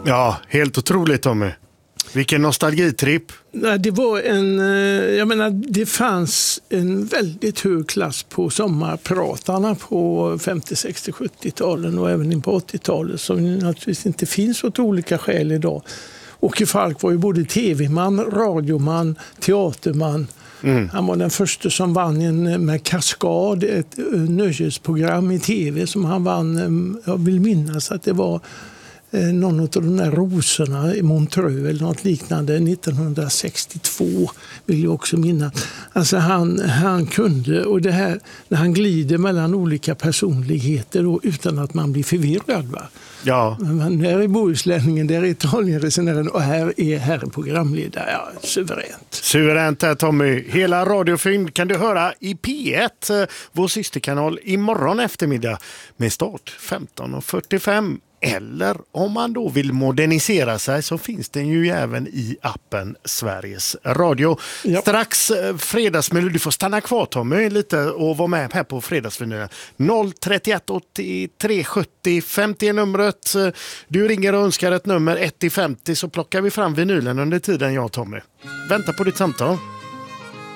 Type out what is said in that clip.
Ja, helt otroligt Tommy. Vilken nostalgitripp. Det var det fanns en väldigt hög klass på sommarpratarna på 50, 60, 70-talen och även in på 80-talet som naturligtvis inte finns åt olika skäl idag. Åke Falk var ju både tv-man, radioman, teaterman. Han var den första som vann med Kaskad, ett nöjesprogram i tv som han vann. Jag vill minnas att det var någon av de där rosorna i Montreux eller något liknande 1962 vill jag också minnas. Alltså han kunde, och det här när han glider mellan olika personligheter då, utan att man blir förvirrad va. Ja. Men där är bohuslänningen, där är Italienresenären och här är programledare. Ja, suveränt. Suveränt här Tommy. Hela radiofilm kan du höra i P1, vår systerkanal, imorgon eftermiddag med start 15:45. Eller om man då vill modernisera sig så finns den ju även i appen Sveriges Radio. Ja. Strax fredagsmeny. Du får stanna kvar Tommy lite och vara med här på fredagsmenyn. 031 83 70 50 är numret. Du ringer och önskar ett nummer 1-50 så plockar vi fram vinylen under tiden jag och Tommy. Vänta på ditt samtal.